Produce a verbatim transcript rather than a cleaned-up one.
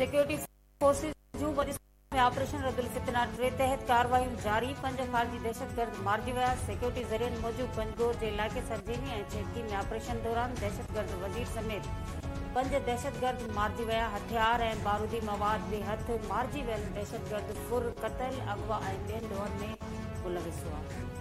Security forces जूं में operation Raddul फितना टे तहत कार्रवाइयूं जारी। पंज ख़ारजी दहशतगर्द मारिजी विया। सिक्योरिटी ज़रियनि मौजूद पंजगोर जे इलाइक़े सरजीनी ऐं चेकी में ऑपरेशन दौरान दहशतगर्द वज़ीर समेत पंज दहशतगर्द मारिजी विया। हथियार ऐं बारूदी मवाद बे हथ मारिजी वियल दहशतगर्द फुर क़तल अगवा ऐं ॿियनि ॾोहनि में मुलविस हुआ।